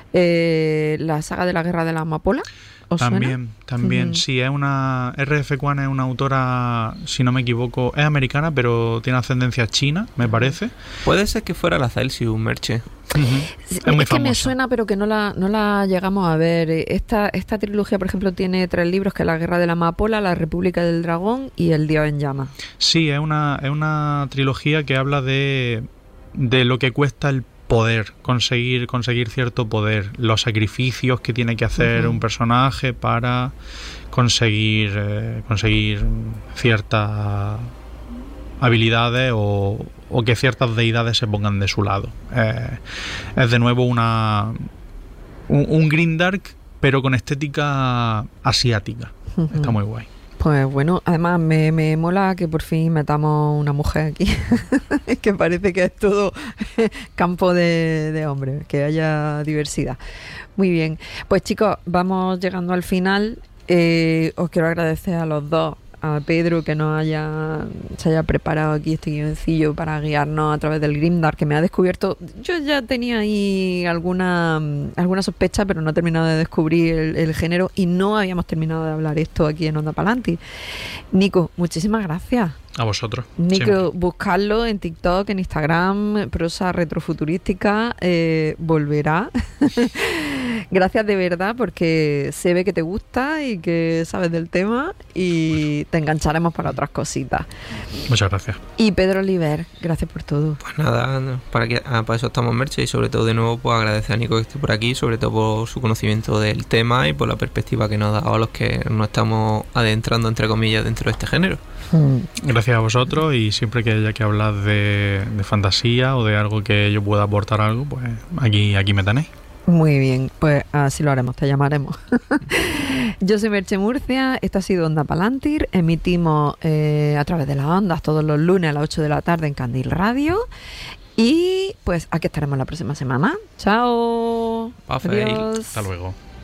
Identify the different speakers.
Speaker 1: La saga de la Guerra de la Amapola. ¿Os suena?
Speaker 2: También, sí, R.F. Kuang es una autora, si no me equivoco, es americana, pero tiene ascendencia china, me parece.
Speaker 3: Puede ser que fuera la Celsius, Merche.
Speaker 1: Es que me suena, pero que no la llegamos a ver. Esta trilogía, por ejemplo, tiene 3 libros, que es La Guerra de la Amapola, La República del Dragón y El Dios en Llamas.
Speaker 2: Sí, es una trilogía que habla de lo que cuesta el poder, conseguir cierto poder, los sacrificios que tiene que hacer un personaje para conseguir ciertas habilidades o que ciertas deidades se pongan de su lado. Es de nuevo un grimdark, pero con estética asiática. Está muy guay.
Speaker 1: Pues bueno, además me mola que por fin metamos una mujer aquí. Es que parece que es todo campo de hombres, que haya diversidad. Muy bien, pues chicos, vamos llegando al final. Os quiero agradecer a los dos, a Pedro, que se haya preparado aquí este guioncillo para guiarnos a través del grimdark, que me ha descubierto. Yo ya tenía ahí alguna sospecha, pero no he terminado de descubrir el género, y no habíamos terminado de hablar esto aquí en Onda Palantir. Nico, muchísimas gracias.
Speaker 2: A vosotros.
Speaker 1: Nico,
Speaker 2: siempre.
Speaker 1: buscarlo en TikTok, en Instagram, prosa retrofuturística, volverá. Gracias de verdad, porque se ve que te gusta y que sabes del tema, y te engancharemos para otras cositas.
Speaker 2: Muchas gracias.
Speaker 1: Y Pedro Oliver, gracias por todo.
Speaker 3: Pues nada, para eso estamos, Merche, y sobre todo de nuevo pues agradecer a Nico que esté por aquí, sobre todo por su conocimiento del tema y por la perspectiva que nos ha dado a los que nos estamos adentrando, entre comillas, dentro de este género.
Speaker 2: Gracias a vosotros, y siempre que haya que hablar de fantasía o de algo que yo pueda aportar algo, pues aquí me tenéis.
Speaker 1: Muy bien, pues así lo haremos, te llamaremos. Yo soy Merche Murcia, esto ha sido Onda Palantir, emitimos a través de las ondas todos los lunes a las 8 de la tarde en Candil Radio, y pues aquí estaremos la próxima semana. ¡Chao!
Speaker 3: Adiós.
Speaker 2: Hasta luego.